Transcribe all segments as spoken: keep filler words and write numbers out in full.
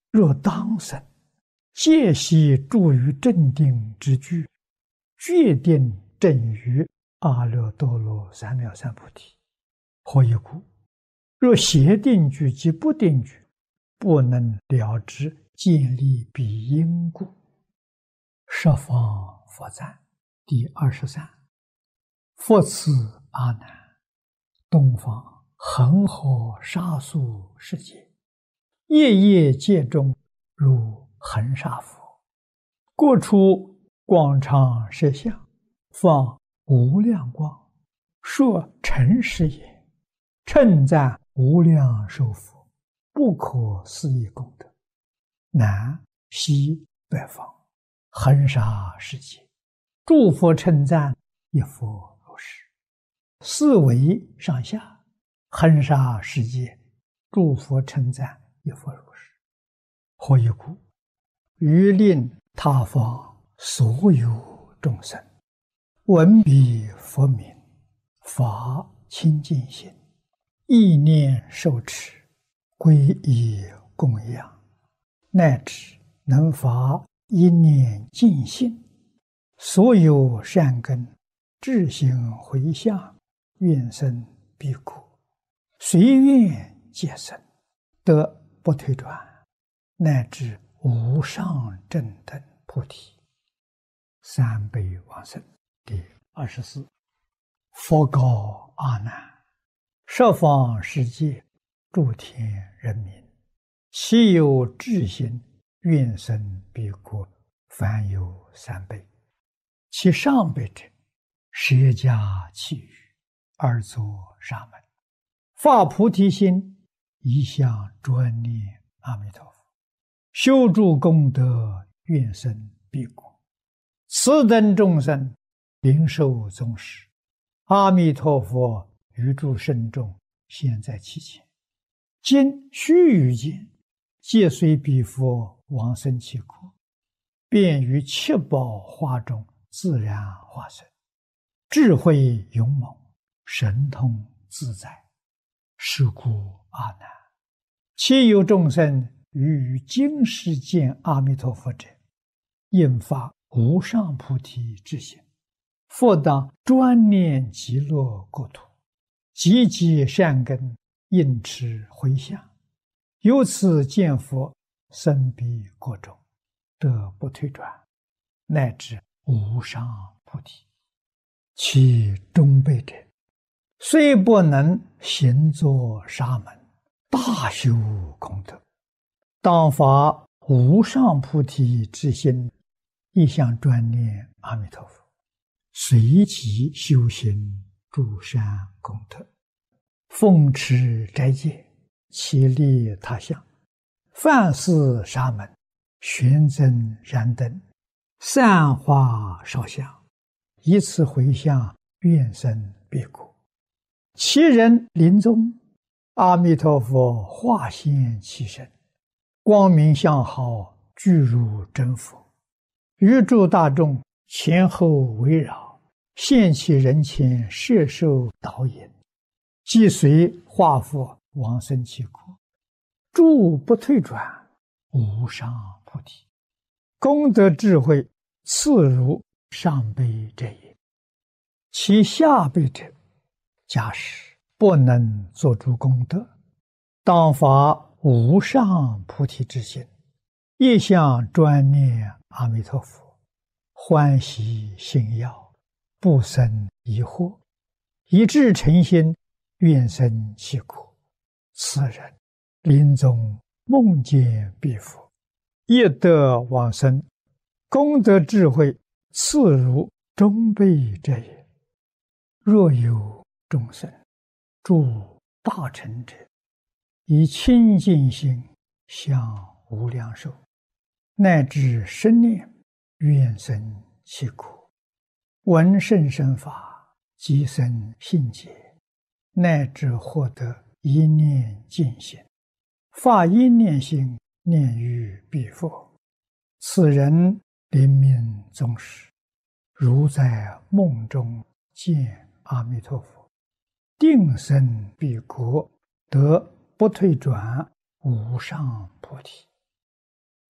若当生，戒悉住于正定之具，决定正于阿耨多罗三藐三菩提。何以故？若邪定句及不定句，不能了知建立彼因故。十方佛赞第二十三。佛赐阿难，东方恒河沙数世界，夜夜界中如恒沙佛，过出广长舌相，放无量光，说诚实也，称赞无量寿佛不可思议功德，南西北方恒沙世界，诸佛称赞一佛如是。四维上下恒沙世界，诸佛称赞一佛如是。何以故？欲令他方所有众生闻彼佛名，发清净心，意念受持，皈依供养，乃至能发一念净心，所有善根智行回向，愿生彼国，随愿皆生，得不退转，乃至无上正等菩提。三辈往生第二十四。佛告阿难：十方世界诸天人民，其有智心愿生彼国，凡有三辈。其上辈者，舍家弃欲，而作沙门，发菩提心，一向专念阿弥陀佛，修诸功德，愿生彼国。此等众生灵受宗实，阿弥陀佛于诸圣众现在其前，今须臾间，皆随彼佛往生其国，便于七宝花中自然化身，智慧勇猛，神通自在。是故阿难，其有众生于于今世见阿弥陀佛者，应发无上菩提之心，复当专念极乐国土，积集善根，应持回向，由此见佛，生彼国中，得不退转，乃至无上菩提。其中辈者，虽不能行作沙门，大修功德，当发无上菩提之心，一向专念阿弥陀佛，随即修行诸善功德，奉持斋戒，其利他相，饭施沙门，玄增燃灯，散花烧香，以此回向，愿生彼国。其人临终，阿弥陀佛化现其身，光明相好，具如真佛，于诸大众前后围绕，现其人前，摄受导引，即随化佛往生其国，诸不退转，无上菩提。功德智慧次如上辈者也。其下辈者，假使不能做诸功德，当发无上菩提之心，一向专念阿弥陀佛，欢喜信要，不生疑惑，以至诚心，愿生其国。此人临终梦见彼佛，亦得往生，功德智慧次如中辈者也。若有众生诸大乘者，以清净心向无量寿，乃至生念，愿生其国，闻甚深法，即生信解，乃至获得一念净心，发一念心，念于彼佛。此人临命终时，如在梦中见阿弥陀佛，定生彼国，得不退转，无上菩提。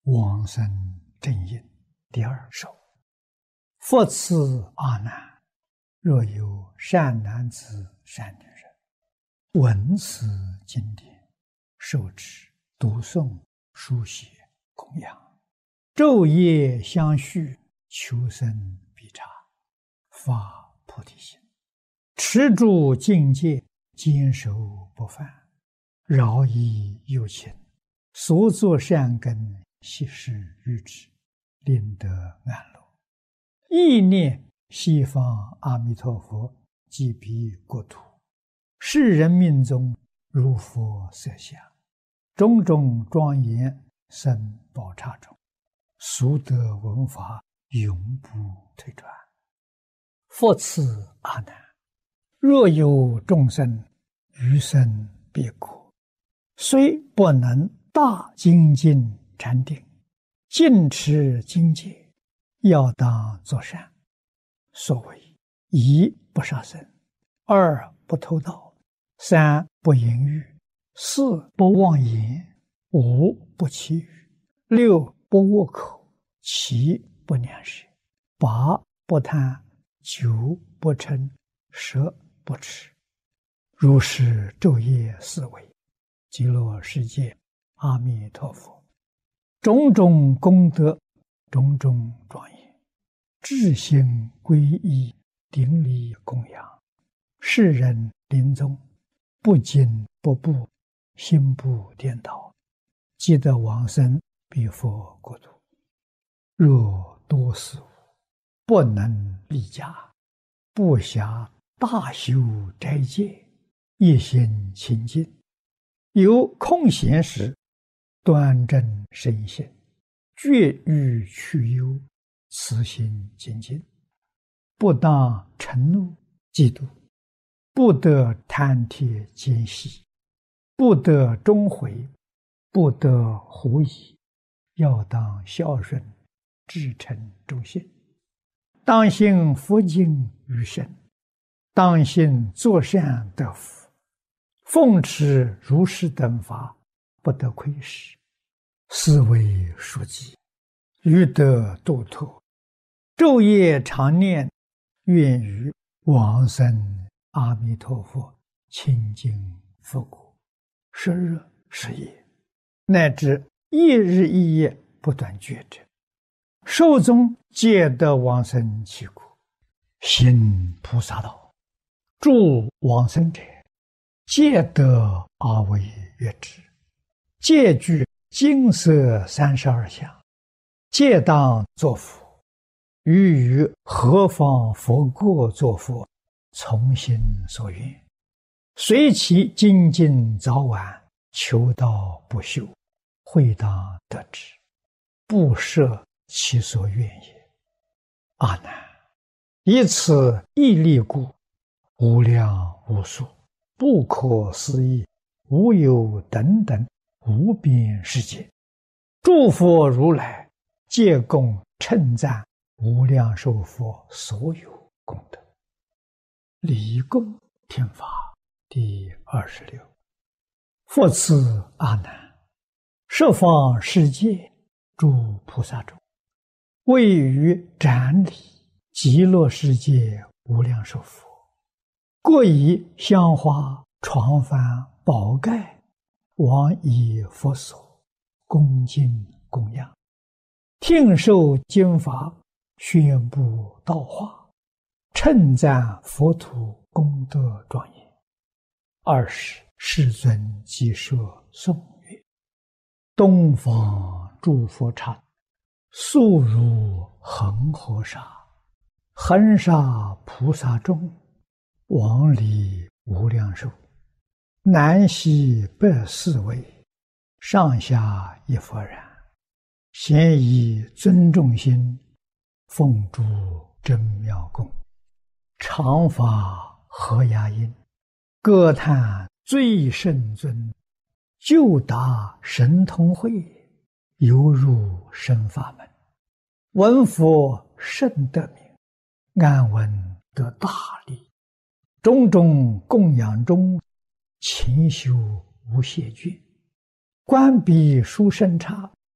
往生正因第二首。复次阿难，若有善男子、善女人，闻此经典，受持、读诵、书写、供养，昼夜相续，求生必察，发菩提心，持住境界，坚守不犯，饶益有情，所作善根，悉施于之，令得安乐。意念西方阿弥陀佛即彼国土，世人命中如佛色相，种种庄严生宝刹中，速得闻法，永不退转。复次阿难，若有众生余生彼国，虽不能大精进禅定，尽持精戒，要当作善。所谓一不杀生，二不偷盗，三不淫欲，四不妄言，五不绮语，六不恶口，七不两舌，八不贪，九不嗔，十不痴。如是昼夜思维，极乐世界阿弥陀佛种种功德，种种庄严，至心皈依，顶礼供养，世人临终不惊不怖，心不颠倒，即得往生彼佛国土。若多死无，不能立家，不暇大修斋戒，一心清净，有空闲时，端正身心，绝欲去忧，慈心精进，不当嗔怒嫉妒，不得贪帖奸细，不得终悔，不得狐疑，要当孝顺，至诚忠信，当信佛经于身，当信作善得福，奉持如是等法，不得亏失，是为书记，欲得度脱，昼夜常念，愿于往生阿弥陀佛清净佛国，十日十夜，乃至一日一夜不断觉者，寿终皆得往生其国，行菩萨道，助往生者，皆得阿惟越致，皆具金色三十二相，皆当作佛。于于何方佛国作佛，从心所愿，随其精进早晚，求道不休，会当得之，不设其所愿也。阿难，以此一力故，无量无数，不可思议，无有等等无边世界，诸佛如来皆共称赞无量寿佛所有功德。礼供听法第二十六。复次阿难，十方世界诸菩萨中，位于展礼极乐世界无量寿佛，各以香花床幡宝盖往以佛所，恭敬供养，听受经法，宣布道化，称赞佛土功德庄严。二是世尊即说颂曰：东方诸佛刹，速如恒河沙，恒沙菩萨众，往礼无量寿，南西北四位，上下一佛然，咸以尊重心，奉诸真妙供，常发和雅音，歌叹最圣尊，就达神通会，犹入生法门，闻佛甚得名，安闻得大利，种种供养中，勤修无懈倦，观彼殊胜刹，